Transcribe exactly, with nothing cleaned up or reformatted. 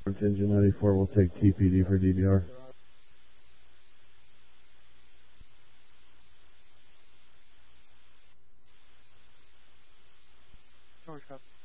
Engine ninety-four will take T P D for D B R. North, copy.